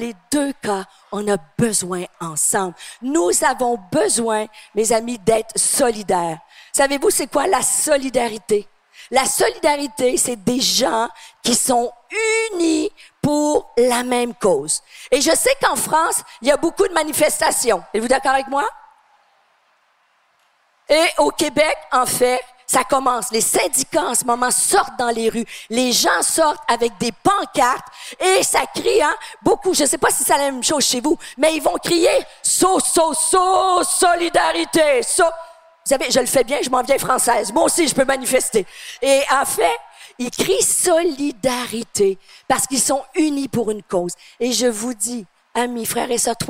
Les deux cas, on a besoin ensemble. Nous avons besoin, mes amis, d'être solidaires. Savez-vous, c'est quoi la solidarité? La solidarité, c'est des gens qui sont unis pour la même cause. Et je sais qu'en France, il y a beaucoup de manifestations. Êtes-vous d'accord avec moi? Et au Québec, en fait, ça commence. Les syndicats, en ce moment, sortent dans les rues. Les gens sortent avec des pancartes et ça crie, beaucoup. Je ne sais pas si c'est la même chose chez vous, mais ils vont crier « solidarité, Vous savez, je le fais bien, je m'en viens française. Moi aussi, je peux manifester. Et en fait, ils crient solidarité parce qu'ils sont unis pour une cause. Et je vous dis, amis, frères et sœurs,